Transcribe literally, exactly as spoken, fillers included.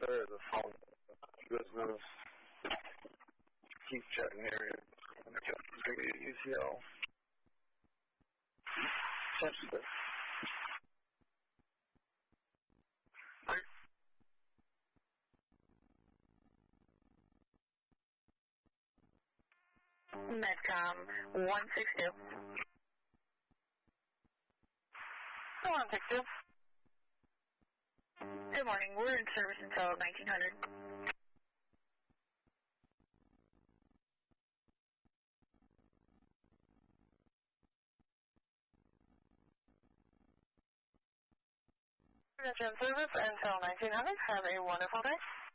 there is a phone business. Keep chatting area. U C L. Sensitive. Medcom one six two. one six two. Good morning. We're in service until nineteen hundred. We're in service until nineteen hundred. Have a wonderful day.